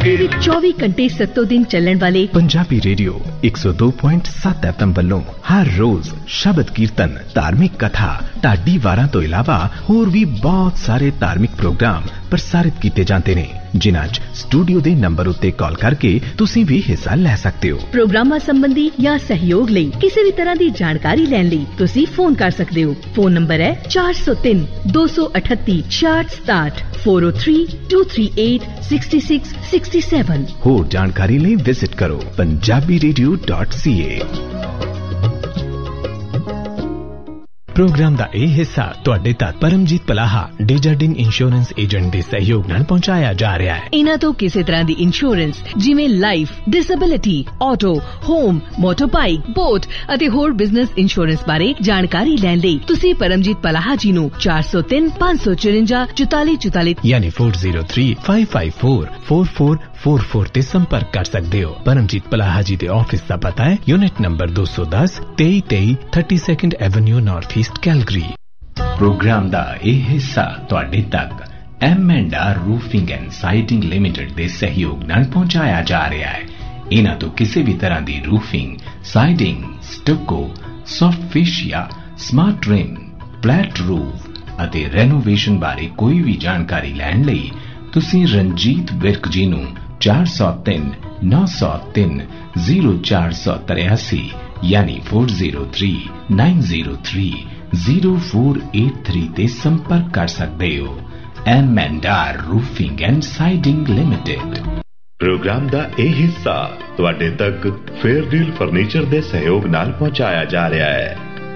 कलकरी विच 24 घंटे 7 दिन चलण वाले पंजाबी रेडियो 102.7 FM ਵੱਲੋਂ हर रोज शबद कीर्तन, धार्मिक कथा, ढाडी वारां तो इलावा होर भी बहुत सारे धार्मिक प्रोग्राम प्रसारित किए जाते ने, जिन्हां च स्टूडियो दे नंबर उत्ते कॉल करके तुसीं भी हिस्सा ले सकते हो। प्रोग्रामां संबंधी या सहयोग लई किसी भी तरह की जानकारी लैण लई तुसीं फोन कर सकते हो। फोन नंबर है 403 238 6667 403 238 66 67। होर जानकारी लई विजिट करो punjabiradio.ca। प्रोग्राम ਦਾ ਇਹ ਹਿੱਸਾ ਤੁਹਾਡੇ ਤੱਕ ਪਰਮਜੀਤ ਪਲਾਹਾ ਡੇਜਰਡਿੰਗ ਇੰਸ਼ੋਰੈਂਸ ਏਜੰਟ ਦੇ ਸਹਿਯੋਗ ਨਾਲ ਪਹੁੰਚਾਇਆ ਜਾ ਰਿਹਾ ਹੈ। ਇਹਨਾਂ ਤੋਂ ਕਿਸੇ ਤਰ੍ਹਾਂ ਦੀ ਇੰਸ਼ੋਰੈਂਸ ਜਿਵੇਂ life, disability, auto, home, ਮੋਟਰਬਾਈਕ, boat ਅਤੇ ਹੋਰ ਬਿਜ਼ਨਸ ਇੰਸ਼ੋਰੈਂਸ ਬਾਰੇ ਜਾਣਕਾਰੀ ਲੈਣ ਲਈ ਤੁਸੀਂ ਪਰਮਜੀਤ ਪਲਾਹਾ ਜੀ ਨੂੰ 403 554 4444 ਯਾਨੀ 4035544444 ਤੇ ਸੰਪਰਕ ਕਰ ਸਕਦੇ ਹੋ। ਪਰਮਜੀਤ ਪਲਾਹਾ ਜੀ ਦੇ ਆਫਿਸ ਦਾ ਪਤਾ ਹੈ unit number 210 2323 32nd avenue north East Calgary. Programme ਦਾ ਇਹ ਹਿੱਸਾ ਤੁਹਾਡੇ ਤੱਕ M&R roofing and siding limited ਦੇ ਸਹਿਯੋਗ ਨਾਲ ਪਹੁੰਚਾਇਆ ਜਾ ਰਿਹਾ ਹੈ। ਇਹਨਾਂ ਤੋਂ ਕਿਸੇ ਵੀ ਤਰ੍ਹਾਂ ਦੀ roofing, siding, ਸਟੱਕੋ, soft ਫੇਸ਼ੀਆ, smart rim, flat roof ਅਤੇ ਰੈਨੋਵੇਸ਼ਨ ਬਾਰੇ ਕੋਈ ਵੀ ਜਾਣਕਾਰੀ ਲੈਣ ਲਈ ਤੁਸੀਂ ਰਣਜੀਤ ਵਿਰਕ ਜੀ ਨੂੰ 403 903 0483 यानी 403 903 0483 ਤੇ ਸੰਪਰਕ ਕਰ ਸਕਦੇ ਹੋ। M&R roofing and siding limited. Programme ਦਾ ਇਹ ਹਿੱਸਾ ਤੁਹਾਡੇ ਤੱਕ ਫੇਅਰਡੀਲ ਫਰਨੀਚਰ ਦੇ ਸਹਿਯੋਗ ਨਾਲ ਪਹੁੰਚਾਇਆ ਜਾ ਰਿਹਾ ਹੈ।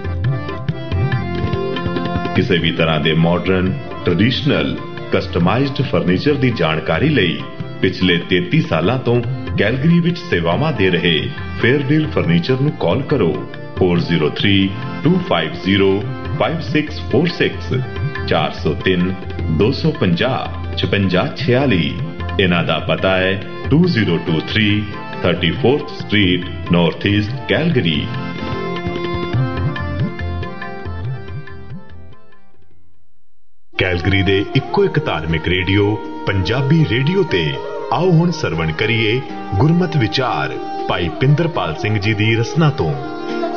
ਕਿਸੇ ਵੀ ਤਰ੍ਹਾਂ ਦੇ ਮਾਡਰਨ, ਟ੍ਰੈਡੀਸ਼ਨਲ, ਕਸਟਮਾਈਜ਼ਡ ਫਰਨੀਚਰ ਦੀ ਜਾਣਕਾਰੀ ਲਈ ਪਿਛਲੇ 33 ਸਾਲਾਂ ਤੋਂ ਕੈਲਗਰੀ ਵਿੱਚ ਸੇਵਾਵਾਂ ਦੇ ਰਹੇ ਫੇਅਰਡੀਲ ਫਰਨੀਚਰ ਨੂੰ ਕਾਲ ਕਰੋ 403 250 5646 403 250 5646। ਇਹਨਾਂ ਦਾ ਪਤਾ ਹੈ 2023 34th street north East Calgary. Calgary ਦੇ ਇੱਕੋ ਇੱਕ ਧਾਰਮਿਕ ਰੇਡੀਓ ਪੰਜਾਬੀ ਰੇਡੀਓ ਤੇ ਆਓ ਹੁਣ ਸਰਵਣ ਕਰੀਏ ਗੁਰਮਤਿ ਵਿਚਾਰ ਭਾਈ ਪਿੰਦਰਪਾਲ ਸਿੰਘ ਜੀ ਦੀ ਰਸਨਾ ਤੋਂ।